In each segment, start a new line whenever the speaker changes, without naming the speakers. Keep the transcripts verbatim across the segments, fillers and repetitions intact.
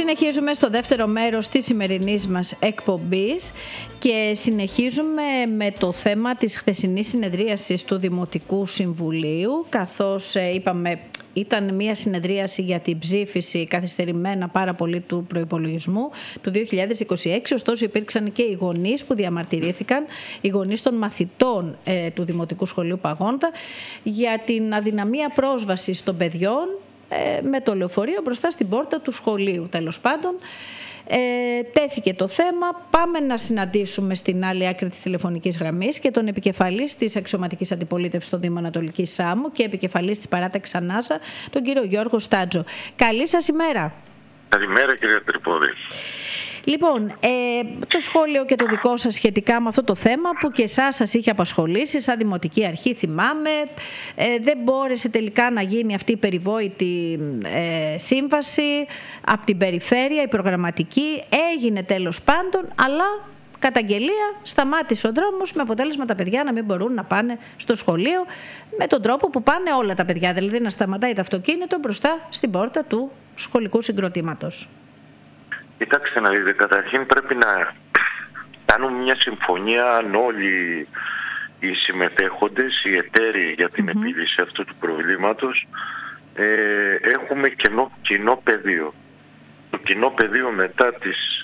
Συνεχίζουμε στο δεύτερο μέρος της σημερινής μας εκπομπής και συνεχίζουμε με το θέμα της χθεσινής συνεδρίασης του Δημοτικού Συμβουλίου, καθώς είπαμε ήταν μια συνεδρίαση για την ψήφιση καθυστερημένα πάρα πολύ του προϋπολογισμού του δύο χιλιάδες είκοσι έξι, ωστόσο υπήρξαν και οι γονείς που διαμαρτυρήθηκαν, οι γονείς των μαθητών ε, του Δημοτικού Σχολείου Παγώντα, για την αδυναμία πρόσβασης των παιδιών ε, με το λεωφορείο μπροστά στην πόρτα του σχολείου. Τέλος πάντων, ε, τέθηκε το θέμα. Πάμε να συναντήσουμε στην άλλη άκρη της τηλεφωνικής γραμμής και τον επικεφαλής της αξιωματικής αντιπολίτευσης στο Δήμο Ανατολικής Σάμου και επικεφαλής της παράταξης Ανάσα, τον κύριο Γιώργο Στάτζο. Καλή σας ημέρα.
Καλημέρα, κυρία Τρυπόδη.
Λοιπόν, ε, το σχόλιο και το δικό σας σχετικά με αυτό το θέμα που και εσάς σας είχε απασχολήσει σαν Δημοτική Αρχή, θυμάμαι, ε, δεν μπόρεσε τελικά να γίνει αυτή η περιβόητη ε, σύμβαση από την περιφέρεια, η προγραμματική, έγινε τέλος πάντων, αλλά καταγγελία, σταμάτησε ο δρόμος με αποτέλεσμα τα παιδιά να μην μπορούν να πάνε στο σχολείο με τον τρόπο που πάνε όλα τα παιδιά, δηλαδή να σταματάει το αυτοκίνητο μπροστά στην πόρτα του σχολικού συγκροτήματος.
Κοιτάξτε να δείτε, καταρχήν πρέπει να κάνουμε μια συμφωνία αν όλοι οι συμμετέχοντες, οι εταίροι για την mm-hmm. επίλυση αυτού του προβλήματος, ε, έχουμε κοινό, κοινό πεδίο. Το κοινό πεδίο μετά, τις,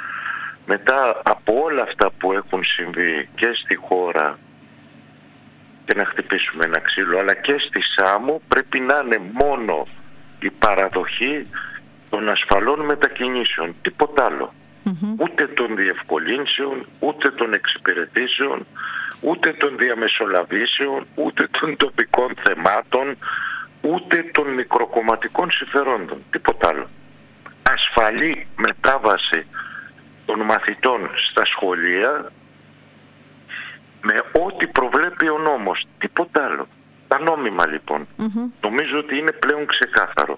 μετά από όλα αυτά που έχουν συμβεί και στη χώρα, και να χτυπήσουμε ένα ξύλο, αλλά και στη Σάμο, πρέπει να είναι μόνο η παραδοχή των ασφαλών μετακινήσεων, τίποτα άλλο. Mm-hmm. Ούτε των διευκολύνσεων, ούτε των εξυπηρετήσεων, ούτε των διαμεσολαβήσεων, ούτε των τοπικών θεμάτων, ούτε των μικροκομματικών συμφερόντων, τίποτα άλλο. Ασφαλή μετάβαση των μαθητών στα σχολεία με ό,τι προβλέπει ο νόμος, τίποτα άλλο. Τα νόμιμα λοιπόν. Mm-hmm. Νομίζω ότι είναι πλέον ξεκάθαρο.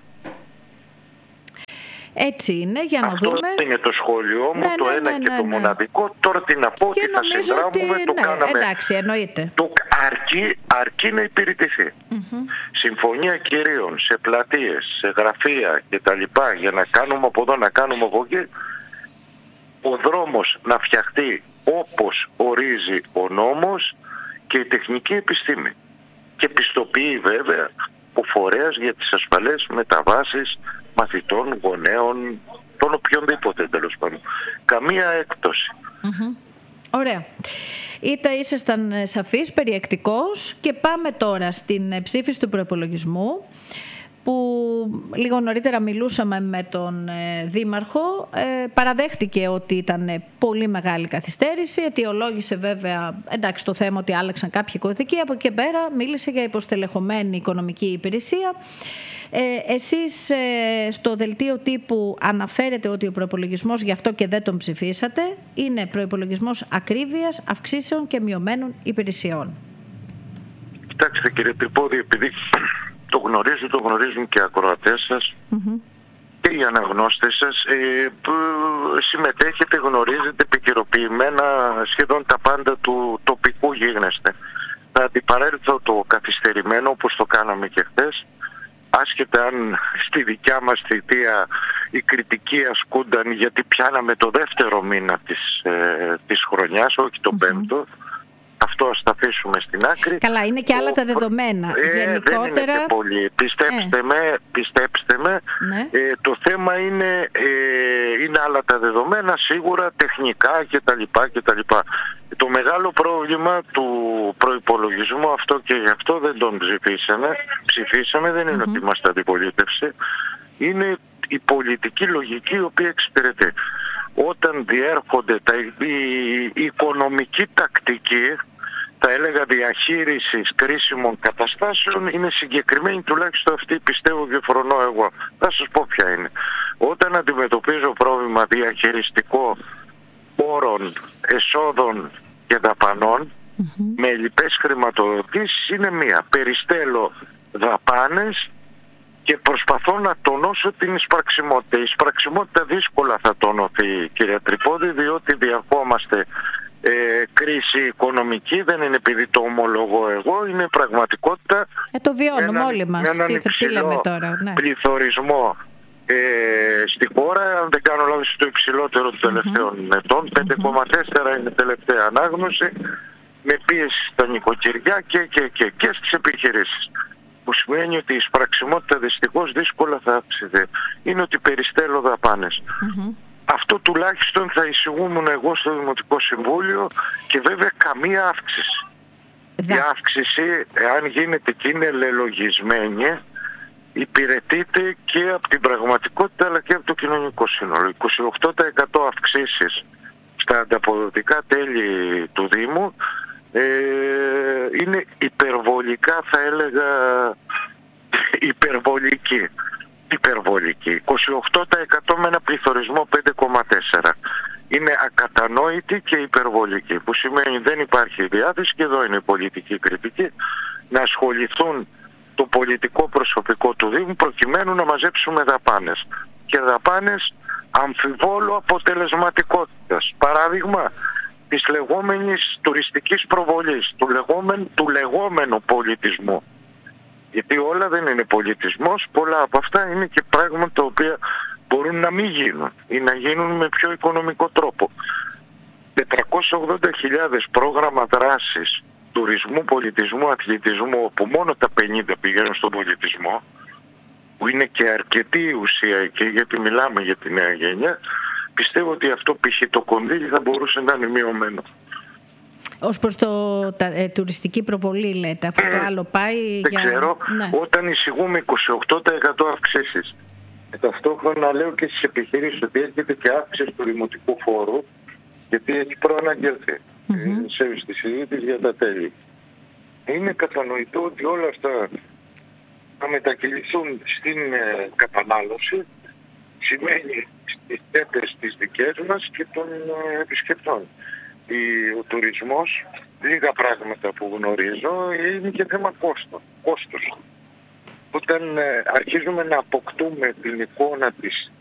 Έτσι είναι, για να
αυτό
δούμε.
Αυτό είναι το σχόλιο μου,
ναι,
το
ναι,
ένα
ναι,
και
ναι,
το
ναι.
μοναδικό. Τώρα τι να πω,
και
τι θα συνδράμουμε,
ότι,
το
ναι,
κάναμε.
Εντάξει, εννοείται.
Το αρκεί, αρκεί να υπηρετηθεί. Mm-hmm. Συμφωνία κυρίων σε πλατείες, σε γραφεία κτλ. Για να κάνουμε από εδώ, να κάνουμε από εκεί. Ο δρόμος να φτιαχτεί όπως ορίζει ο νόμος και η τεχνική επιστήμη. Και πιστοποιεί βέβαια ο φορέας για τις ασφαλές μεταβάσεις μαθητών, γονέων, των οποιονδήποτε τέλος πάντων. Καμία έκπτωση.
Mm-hmm. Ωραία. Είτε ήσασταν σαφής, περιεκτικός και πάμε τώρα στην ψήφιση του προϋπολογισμού που λίγο νωρίτερα μιλούσαμε με τον Δήμαρχο. Ε, παραδέχτηκε ότι ήταν πολύ μεγάλη καθυστέρηση, αιτιολόγησε βέβαια εντάξει, το θέμα ότι άλλαξαν κάποιοι κωδικοί, από εκεί και πέρα μίλησε για υποστελεχωμένη οικονομική υπηρεσία. Ε, εσείς ε, στο δελτίο τύπου αναφέρετε ότι ο προϋπολογισμός, γι' αυτό και δεν τον ψηφίσατε, είναι προϋπολογισμός ακρίβειας, αυξήσεων και μειωμένων υπηρεσιών.
Κοιτάξτε κύριε Τρυπόδη, επειδή το γνωρίζω, το γνωρίζουν και οι ακροατές σας mm-hmm. και οι αναγνώστες σας, ε, που συμμετέχετε, γνωρίζετε επικαιροποιημένα σχεδόν τα πάντα του τοπικού γίγνεσθε. Θα αντιπαρέλθω το καθυστερημένο όπως το κάναμε και χθες, άσχετα αν στη δικιά μας θητεία η κριτική ασκούνταν γιατί πιάναμε το δεύτερο μήνα της, ε, της χρονιάς, όχι το mm-hmm. πέμπτο. Αυτό ας τα αφήσουμε στην άκρη.
Καλά, είναι και άλλα τα δεδομένα.
Ε,
Γενικότερα...
Δεν είναι και πολύ. Πιστέψτε ε. με, πιστέψτε με
ναι.
ε, το θέμα είναι, ε, είναι άλλα τα δεδομένα, σίγουρα τεχνικά κτλ. κτλ. Το μεγάλο πρόβλημα του προϋπολογισμού, αυτό και γι' αυτό δεν τον ψηφίσαμε, ψηφίσαμε δεν είναι mm-hmm. ότι είμαστε αντιπολίτευση, είναι η πολιτική λογική η οποία εξυπηρετεί. Όταν διέρχονται τα, η, η οικονομική τακτική, θα έλεγα διαχείρισης κρίσιμων καταστάσεων, είναι συγκεκριμένη, τουλάχιστον αυτή πιστεύω και φρονώ εγώ. Θα σας πω ποια είναι. Όταν αντιμετωπίζω πρόβλημα διαχειριστικό πόρων, εσόδων και δαπανών, mm-hmm. με λοιπές χρηματοδοτήσεις είναι μία. Περιστέλω δαπάνες και προσπαθώ να τονώσω την εισπραξιμότητα. Η εισπραξιμότητα δύσκολα θα τονωθεί, κύριε Τρυπόδη, διότι διαχόμαστε ε, κρίση οικονομική, δεν είναι επειδή το ομολογώ εγώ, είναι πραγματικότητα.
Ε, το βιώνουμε όλοι μας, τι, τι λέμε τώρα. Ναι.
Πληθωρισμό ε, στη χώρα, αν το υψηλότερο των τελευταίων mm-hmm. ετών, πέντε κόμμα τέσσερα mm-hmm. είναι τελευταία ανάγνωση, με πίεση στα νοικοκυριά και, και, και, και στις επιχειρήσεις. Που σημαίνει ότι η εισπραξιμότητα δυστυχώς δύσκολα θα αυξηθεί. Είναι ότι περιστέλω δαπάνες. Mm-hmm. Αυτό τουλάχιστον θα εισηγούμουν εγώ στο Δημοτικό Συμβούλιο και βέβαια καμία αύξηση. Yeah. Η αύξηση, εάν γίνεται και είναι λελογισμένη, υπηρετείται και από την πραγματικότητα αλλά και από το κοινωνικό σύνολο. είκοσι οκτώ τοις εκατό αυξήσεις στα ανταποδοτικά τέλη του Δήμου ε, είναι υπερβολικά, θα έλεγα, υπερβολική. Υπερβολική. είκοσι οκτώ τοις εκατό με ένα πληθωρισμό πέντε κόμμα τέσσερα. Είναι ακατανόητη και υπερβολική, που σημαίνει δεν υπάρχει διάθεση, και εδώ είναι η πολιτική κριτική, να ασχοληθούν το πολιτικό προσωπικό του Δήμου προκειμένου να μαζέψουμε δαπάνες. Και δαπάνες αμφιβόλου αποτελεσματικότητας. Παράδειγμα της λεγόμενης τουριστικής προβολής, του λεγόμενου, του λεγόμενου πολιτισμού. Γιατί όλα δεν είναι πολιτισμός, πολλά από αυτά είναι και πράγματα τα οποία μπορούν να μην γίνουν ή να γίνουν με πιο οικονομικό τρόπο. τετρακόσιες ογδόντα χιλιάδες πρόγραμμα δράσης τουρισμού, πολιτισμού, αθλητισμού, όπου μόνο τα πενήντα πηγαίνουν στον πολιτισμό, που είναι και αρκετή ουσία εκεί, γιατί μιλάμε για τη νέα γενιά, πιστεύω ότι αυτό π.χ. το κονδύλι θα μπορούσε να είναι μειωμένο.
Ως προς το τα, ε, τουριστική προβολή λέτε, αυτό το άλλο πάει
δεν
για...
ξέρω, ναι. Όταν εισηγούμε είκοσι οκτώ τοις εκατό αυξήσεις, ταυτόχρονα λέω και στις επιχειρήσεις ότι έρχεται και αύξηση του δημοτικού φόρου, γιατί έχει προαναγγελθεί mm-hmm. σε, στη συζήτηση για τα τέλη. Είναι κατανοητό ότι όλα αυτά θα μετακυληθούν στην ε, κατανάλωση, σημαίνει στις τέτοιες τις δικές μας και των ε, επισκεπτών. Η, ο τουρισμός, λίγα πράγματα που γνωρίζω, είναι και θέμα κόστος. κόστος. Όταν ε, αρχίζουμε να αποκτούμε την εικόνα της